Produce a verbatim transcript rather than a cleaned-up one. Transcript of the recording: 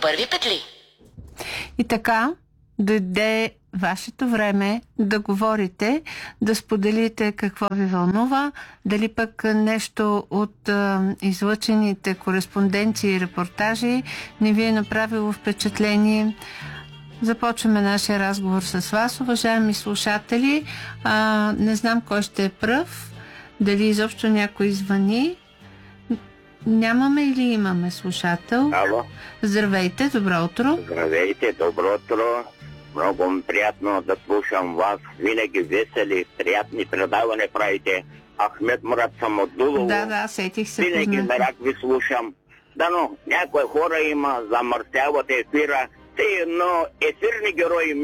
първи петли. И така дойде вашето време да говорите, да споделите какво ви вълнува, дали пък нещо от а, излъчените кореспонденции и репортажи не ви е направило впечатление. Започваме нашия разговор с вас, уважаеми слушатели. А, не знам кой ще е пръв, дали изобщо някой звъни. Нямаме или имаме слушател? Ало. Здравейте, добро утро. Здравейте, добро утро. Много ми приятно да слушам вас. Винаги весели, приятни предаване правите. Ахмед Мурат съм от Дулово. Да, да, сетих се. Винаги мерак ви слушам. Да, но някои хора има замърсяват ефира. Те, но ефирни герои